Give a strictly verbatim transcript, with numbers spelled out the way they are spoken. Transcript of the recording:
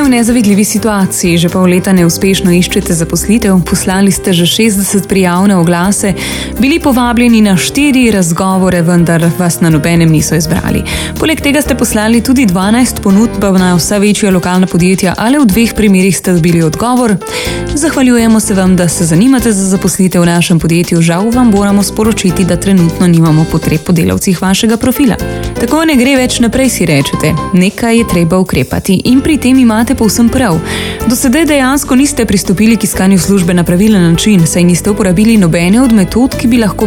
v nezavidljivi situaciji, že pol leta neuspešno iščete zaposlitev, poslali ste že šestdeset prijav na oglase, bili povabljeni na štiri razgovore, vendar vas na nobenem niso izbrali. Poleg tega ste poslali tudi dvanajst ponudb na vsa večja lokalna podjetja, ali v dveh primerih ste dobili odgovor. Zahvaljujemo se vam, da se zanimate za zaposlitev v našem podjetju, žal vam moramo sporočiti, da trenutno nimamo potreb po delavcih vašega profila. Tako ne gre več naprej, si rečete. Nekaj je treba ukrepati in pri tem imate povsem prav. Do sedaj dejansko niste pristopili k iskanju službe na pravilen način, saj niste uporabili nobene od metod, ki bi lahko